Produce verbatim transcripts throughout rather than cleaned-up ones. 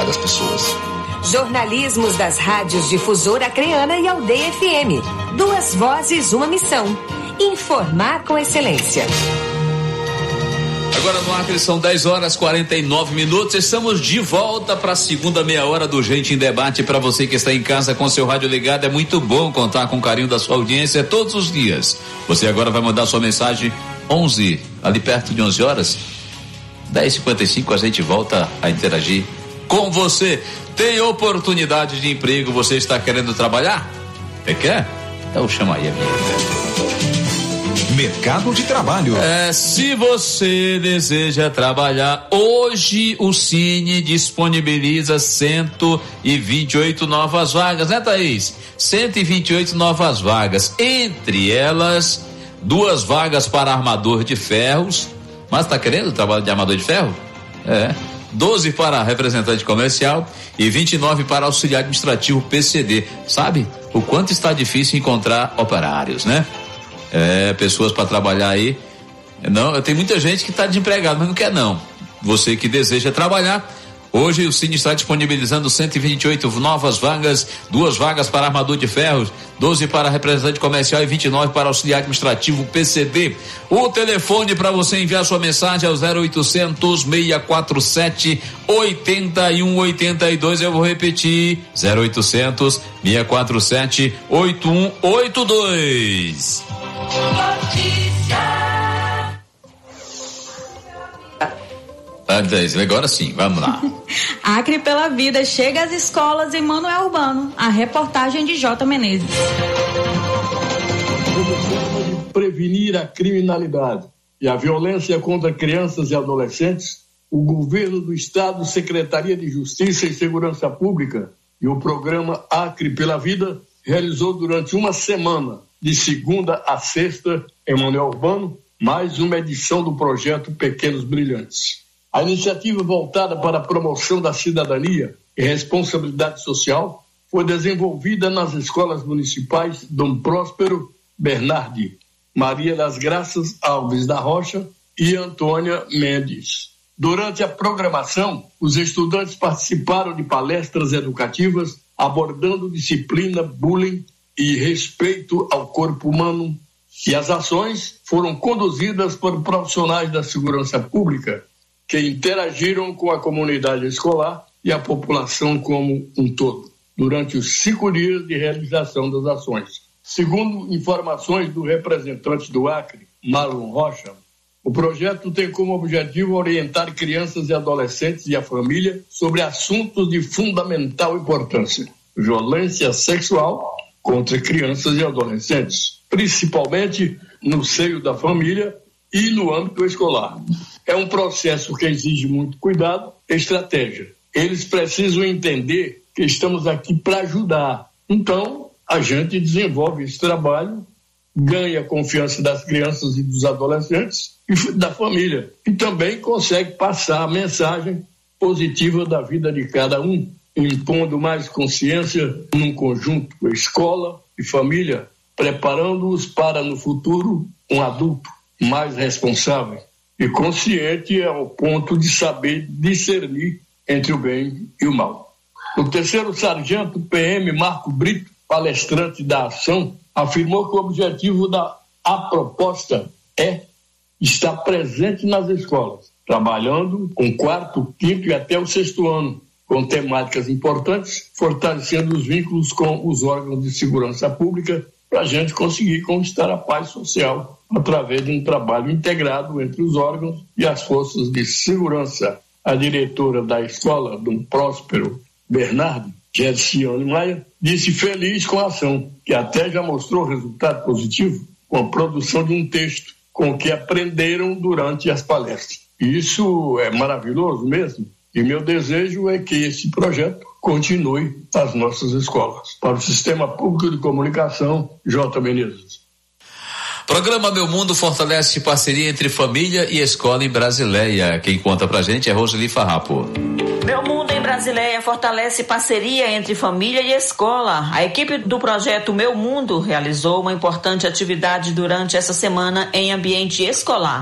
das pessoas. Jornalismos das rádios Difusora Acreana e Aldeia F M. Duas vozes, uma missão. Informar com excelência. Agora no Acre são dez horas e quarenta e nove minutos. Estamos de volta para a segunda meia hora do Gente em Debate. Para você que está em casa com seu rádio ligado, é muito bom contar com o carinho da sua audiência todos os dias. Você agora vai mandar sua mensagem onze, ali perto de onze horas, dez e cinquenta e cinco, a gente volta a interagir com você. Tem oportunidade de emprego, você está querendo trabalhar? É quer? Então chama aí a minha. Mercado de trabalho. É, se você deseja trabalhar, hoje o Cine disponibiliza cento e vinte e oito novas vagas, né, Thaís? cento e vinte e oito novas vagas, entre elas duas vagas para armador de ferros. Mas tá querendo trabalho de armador de ferro? É. doze para representante comercial e vinte e nove para auxiliar administrativo P C D. Sabe o quanto está difícil encontrar operários, né? É, pessoas para trabalhar aí. Não, tem muita gente que está desempregado, mas não quer não. Você que deseja trabalhar, hoje o Cine está disponibilizando cento e vinte e oito novas vagas, duas vagas para armador de ferros, doze para representante comercial e vinte e nove para auxiliar administrativo P C D. O telefone para você enviar sua mensagem é o zero oitocentos, seis quatro sete, oito um oito dois. Eu vou repetir, zero oitocentos, seis quatro sete, oito um oito dois. Agora sim, vamos lá. Acre pela Vida chega às escolas em Manoel Urbano. A reportagem de J. Menezes. Prevenir a criminalidade e a violência contra crianças e adolescentes, o governo do estado, Secretaria de Justiça e Segurança Pública e o programa Acre pela Vida realizou durante uma semana, de segunda a sexta, em Manoel Urbano, mais uma edição do projeto Pequenos Brilhantes. A iniciativa voltada para a promoção da cidadania e responsabilidade social foi desenvolvida nas escolas municipais Dom Próspero Bernardi, Maria das Graças Alves da Rocha e Antônia Mendes. Durante a programação, os estudantes participaram de palestras educativas abordando disciplina, bullying e respeito ao corpo humano, e as ações foram conduzidas por profissionais da segurança pública que interagiram com a comunidade escolar e a população como um todo, durante os cinco dias de realização das ações. Segundo informações do representante do Acre, Marlon Rocha, o projeto tem como objetivo orientar crianças e adolescentes e a família sobre assuntos de fundamental importância: violência sexual contra crianças e adolescentes, principalmente no seio da família e no âmbito escolar. É um processo que exige muito cuidado e estratégia. Eles precisam entender que estamos aqui para ajudar. Então, a gente desenvolve esse trabalho, ganha a confiança das crianças e dos adolescentes e da família. E também consegue passar a mensagem positiva da vida de cada um, impondo mais consciência num conjunto, escola e família, preparando-os para, no futuro, um adulto mais responsável e consciente ao ponto de saber discernir entre o bem e o mal. O terceiro sargento P M Marco Brito, palestrante da ação, afirmou que o objetivo da a proposta é estar presente nas escolas, trabalhando com quarto, quinto e até o sexto ano, com temáticas importantes, fortalecendo os vínculos com os órgãos de segurança pública para a gente conseguir conquistar a paz social através de um trabalho integrado entre os órgãos e as forças de segurança. A diretora da escola, Dom Próspero Bernardi, Gerciane Maia, disse feliz com a ação, que até já mostrou resultado positivo com a produção de um texto com o que aprenderam durante as palestras. Isso é maravilhoso mesmo. E meu desejo é que esse projeto continue nas nossas escolas. Para o Sistema Público de Comunicação, J. Menezes. Programa Meu Mundo fortalece parceria entre família e escola em Brasileia. Quem conta pra gente é Roseli Farrapo. Meu Mundo em Brasileia fortalece parceria entre família e escola. A equipe do projeto Meu Mundo realizou uma importante atividade durante essa semana em ambiente escolar.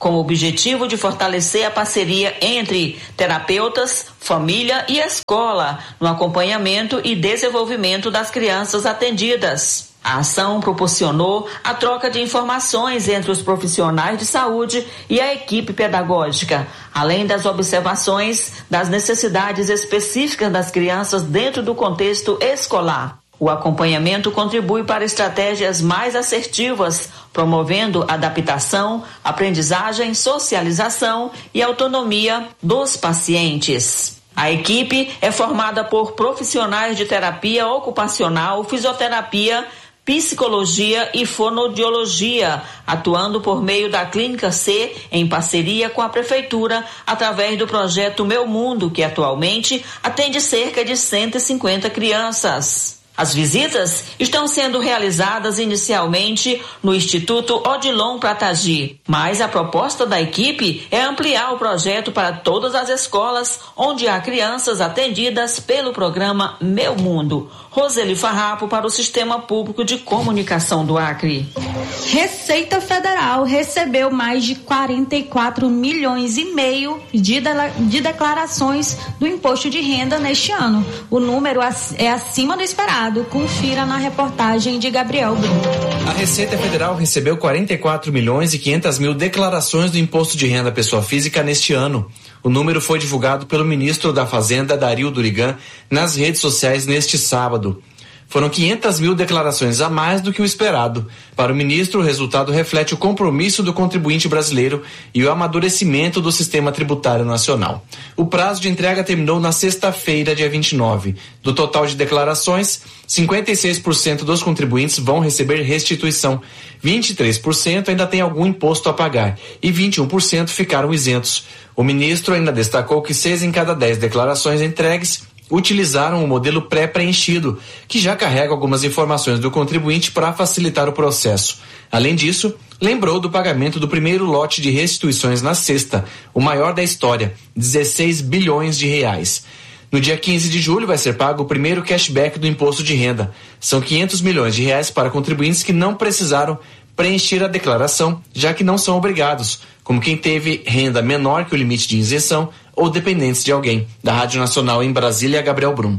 com o objetivo de fortalecer a parceria entre terapeutas, família e escola no acompanhamento e desenvolvimento das crianças atendidas. A ação proporcionou a troca de informações entre os profissionais de saúde e a equipe pedagógica, além das observações das necessidades específicas das crianças dentro do contexto escolar. O acompanhamento contribui para estratégias mais assertivas, promovendo adaptação, aprendizagem, socialização e autonomia dos pacientes. A equipe é formada por profissionais de terapia ocupacional, fisioterapia, psicologia e fonoaudiologia, atuando por meio da Clínica C, em parceria com a Prefeitura, através do projeto Meu Mundo, que atualmente atende cerca de cento e cinquenta crianças. As visitas estão sendo realizadas inicialmente no Instituto Odilon Pratagi, mas a proposta da equipe é ampliar o projeto para todas as escolas onde há crianças atendidas pelo programa Meu Mundo. Roseli Farrapo para o Sistema Público de Comunicação do Acre. Receita Federal recebeu mais de quarenta e quatro milhões e meio de, de, de declarações do imposto de renda neste ano. O número é acima do esperado. Confira na reportagem de Gabriel Brum. A Receita Federal recebeu quarenta e quatro milhões e quinhentas mil declarações do imposto de renda à pessoa física neste ano. O número foi divulgado pelo ministro da Fazenda, Dario Durigan, nas redes sociais neste sábado. Foram quinhentas mil declarações a mais do que o esperado. Para o ministro, o resultado reflete o compromisso do contribuinte brasileiro e o amadurecimento do sistema tributário nacional. O prazo de entrega terminou na sexta-feira, dia vinte e nove. Do total de declarações, cinquenta e seis por cento dos contribuintes vão receber restituição, vinte e três por cento ainda tem algum imposto a pagar e vinte e um por cento ficaram isentos. O ministro ainda destacou que seis em cada dez declarações entregues utilizaram o modelo pré-preenchido, que já carrega algumas informações do contribuinte para facilitar o processo. Além disso, lembrou do pagamento do primeiro lote de restituições na sexta, o maior da história, dezesseis bilhões de reais. No dia quinze de julho vai ser pago o primeiro cashback do imposto de renda. São quinhentos milhões de reais para contribuintes que não precisaram preencher a declaração, já que não são obrigados, como quem teve renda menor que o limite de isenção ou dependentes de alguém. Da Rádio Nacional em Brasília, Gabriel Brum.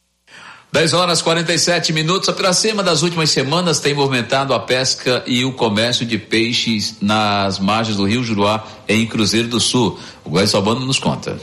dez horas e quarenta e sete minutos. A Piracema das últimas semanas tem movimentado a pesca e o comércio de peixes nas margens do Rio Juruá, em Cruzeiro do Sul. O Góis Albano nos conta.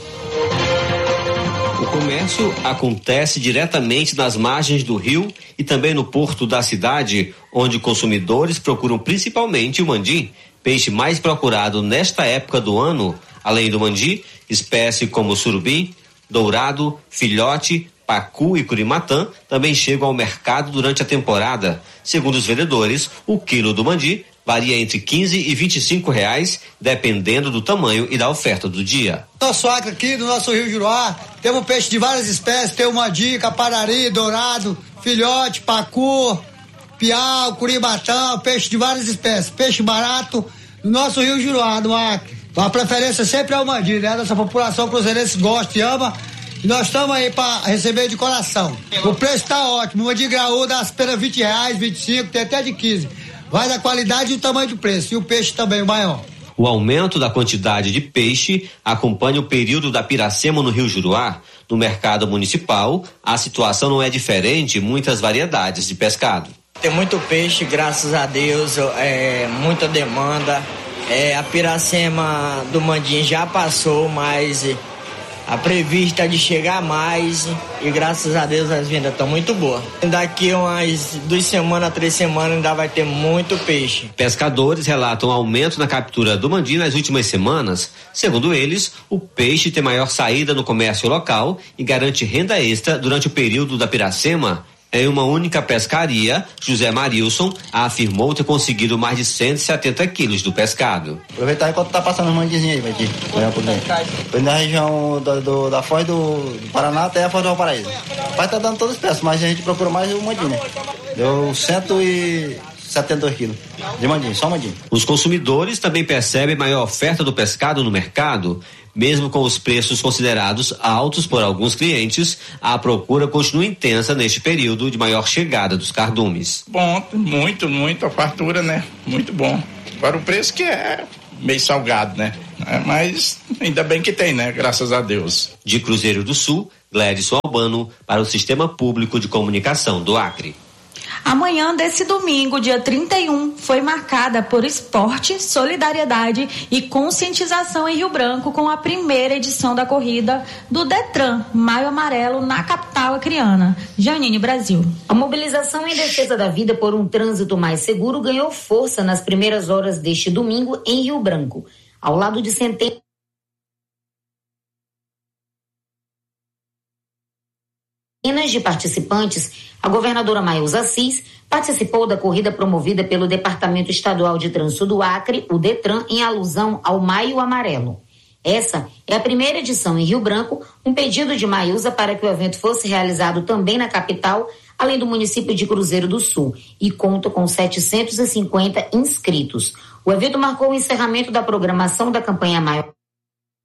O comércio acontece diretamente nas margens do rio e também no porto da cidade, onde consumidores procuram principalmente o mandi, peixe mais procurado nesta época do ano. Além do mandi, espécies como surubim, dourado, filhote, pacu e curimatã também chegam ao mercado durante a temporada. Segundo os vendedores, o quilo do mandi varia entre quinze e vinte e cinco reais, dependendo do tamanho e da oferta do dia. Nosso Acre aqui, no nosso Rio Juruá, temos peixe de várias espécies, tem o mandi, caparari, dourado, filhote, pacu, piau, curimatã, peixe de várias espécies, peixe barato no nosso Rio Juruá, no Acre. A preferência sempre é o mandi, né? Nossa população cruzeirense gosta e ama, e nós estamos aí para receber de coração. O preço está ótimo, o mandi graúdo dá apenas vinte reais, vinte e cinco, tem até de quinze. Vai da qualidade e do tamanho do preço, e o peixe também o maior. O aumento da quantidade de peixe acompanha o período da Piracema no Rio Juruá. No mercado municipal, a situação não é diferente, muitas variedades de pescado. Tem muito peixe, graças a Deus, é, muita demanda. É, a Piracema do Mandim já passou, mas a prevista de chegar mais e graças a Deus as vendas estão muito boas. Daqui umas duas semanas, três semanas ainda vai ter muito peixe. Pescadores relatam aumento na captura do mandi nas últimas semanas. Segundo eles, o peixe tem maior saída no comércio local e garante renda extra durante o período da Piracema. Em uma única pescaria, José Marilson afirmou ter conseguido mais de cento e setenta quilos do pescado. Aproveitar enquanto tá passando os mandizinhos aí, vai aqui. Foi na região do, do, da Foz do, do Paraná até a Foz do Valparaíso. Vai tá dando todas as peças, mas a gente procura mais o mandinho, né? Deu cento e setenta e dois quilos de mandinho, só mandinho. Os consumidores também percebem maior oferta do pescado no mercado. Mesmo com os preços considerados altos por alguns clientes, a procura continua intensa neste período de maior chegada dos cardumes. Bom, muito, muito, a fartura, né? Muito bom. Para o preço que é, meio salgado, né? É, mas ainda bem que tem, né? Graças a Deus. De Cruzeiro do Sul, Glédson Albano, para o Sistema Público de Comunicação do Acre. A manhã desse domingo, dia trinta e um, foi marcada por esporte, solidariedade e conscientização em Rio Branco com a primeira edição da corrida do Detran Maio Amarelo na capital acreana. Janine, Brasil. A mobilização em defesa da vida por um trânsito mais seguro ganhou força nas primeiras horas deste domingo em Rio Branco, ao lado de centenas de participantes. A governadora Maísa Assis participou da corrida promovida pelo Departamento Estadual de Trânsito do Acre, o Detran, em alusão ao Maio Amarelo. Essa é a primeira edição em Rio Branco, um pedido de Maísa para que o evento fosse realizado também na capital, além do município de Cruzeiro do Sul, e conta com setecentos e cinquenta inscritos. O evento marcou o encerramento da programação da campanha Maio